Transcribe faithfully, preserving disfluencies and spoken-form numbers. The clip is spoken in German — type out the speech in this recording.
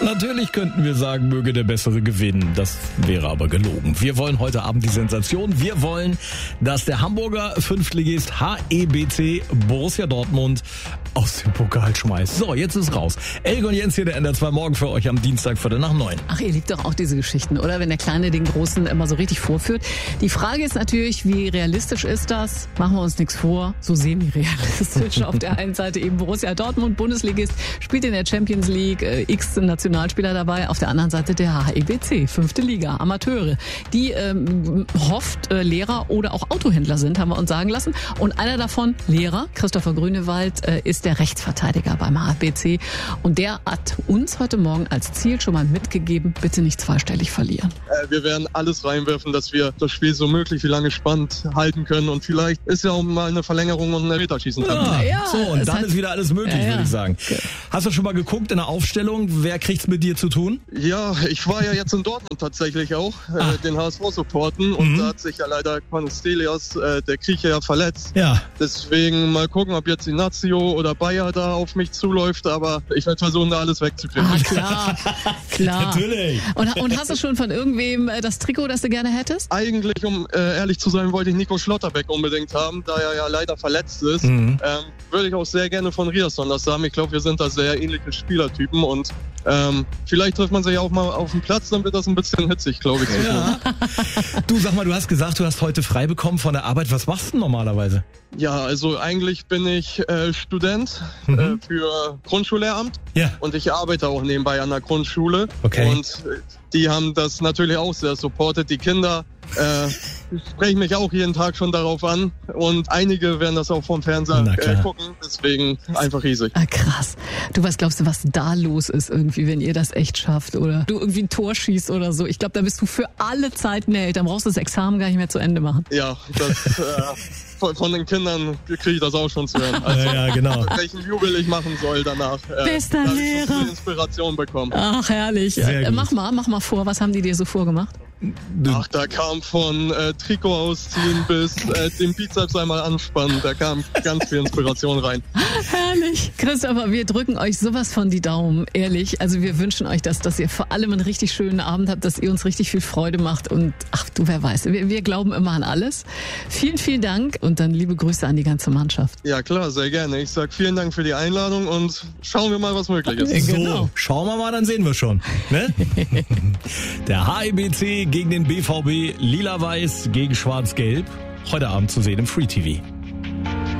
Natürlich könnten wir sagen, möge der Bessere gewinnen. Das wäre aber gelogen. Wir wollen heute Abend die Sensation. Wir wollen, dass der Hamburger Fünftligist H E B C Borussia Dortmund aus dem Pokal schmeißt. So, jetzt ist raus. Elke und Jens hier, der N D R zwei Morgen für euch am Dienstag, Viertel nach neun. Ach, ihr liebt doch auch diese Geschichten, oder? Wenn der Kleine den Großen immer so richtig vorführt. Die Frage ist natürlich, wie realistisch ist das? Machen wir uns nichts vor. So semi-realistisch. Auf der einen Seite eben Borussia Dortmund, Bundesligist, spielt in der Champions League, äh, x Nationalspieler dabei. Auf der anderen Seite der H E B C, fünfte Liga, Amateure, die ähm, hofft äh, Lehrer oder auch Autohändler sind, haben wir uns sagen lassen. Und einer davon, Lehrer, Christopher Grünewald, äh, ist der Rechtsverteidiger beim H E B C. Und der hat uns heute Morgen als Ziel schon mal mitgegeben, bitte nicht zweistellig verlieren. Äh, wir werden alles reinwerfen, dass wir das Spiel so möglich wie lange spannend halten können. Und vielleicht ist ja auch mal eine Verlängerung und ein Elfmeterschießen dran. Ja, Ja, so, und dann hat, ist wieder alles möglich, ja, ja. würde ich sagen. Hast du schon mal geguckt in der Aufstellung, wer kriegt's mit dir zu tun? Ja, ich war ja jetzt in Dortmund tatsächlich auch, Ah. äh, den H S V supporten. Und Mhm. da hat sich ja leider Stelios, äh, der Grieche, ja verletzt. Ja. Deswegen mal gucken, ob jetzt Ignacio oder Bayer da auf mich zuläuft. Aber ich werde versuchen, da alles wegzukriegen. Ah, klar, klar. Natürlich. Und, und hast du schon von irgendwem äh, das Trikot, das du gerne hättest? Eigentlich, um äh, ehrlich zu sein, wollte ich Nico Schlotterbeck unbedingt haben, da er ja leider verletzt ist. Mhm. Ähm, würde ich auch sehr gerne von Riasson das haben. Ich glaube, wir sind da sehr ähnliche Spielertypen und ähm, vielleicht trifft man sich auch mal auf dem Platz, dann wird das ein bisschen hitzig, glaube ich. Ja. Du, sag mal, du hast gesagt, du hast heute frei bekommen von der Arbeit. Was machst du normalerweise? Ja, also eigentlich bin ich äh, Student Mhm. äh, für Grundschullehramt Ja. und ich arbeite auch nebenbei an der Grundschule. Okay. Und äh, die haben das natürlich auch sehr supportet. Die Kinder äh, sprechen mich auch jeden Tag schon darauf an und einige werden das auch vom Fernseher Na äh, klar. gucken. Deswegen einfach riesig. Ah, krass. Du, was glaubst du, was da los ist irgendwie, wenn ihr das echt schafft oder du irgendwie ein Tor schießt oder so? Ich glaube, da bist du für alle Zeiten der Held. Dann brauchst du das Examen gar nicht mehr zu Ende machen. Ja, das äh, von, von den Kindern kriege ich das auch schon zu hören. Also, Ja, ja, genau. welchen Jubel ich machen soll danach. Äh, Bester da hab ich schon Lehrer. viel Inspiration bekommen. Ach, herrlich. Sehr Äh, gut. mach mal, mach mal vor. Was haben die dir so vorgemacht? Ach, da kam von äh, Trikot ausziehen bis äh, den Bizeps einmal anspannen. Da kam ganz viel Inspiration rein. Herrlich. Christopher, wir drücken euch sowas von die Daumen, ehrlich. Also wir wünschen euch das, dass ihr vor allem einen richtig schönen Abend habt, dass ihr uns richtig viel Freude macht. Und ach du, wer weiß, wir, wir glauben immer an alles. Vielen, vielen Dank und dann liebe Grüße an die ganze Mannschaft. Ja klar, sehr gerne. Ich sag vielen Dank für die Einladung und schauen wir mal, was möglich ist. So, Genau. schauen wir mal, dann sehen wir schon. Ne? Der H E B C gegen den B V B, lila-weiß gegen schwarz-gelb. Heute Abend zu sehen im Free T V.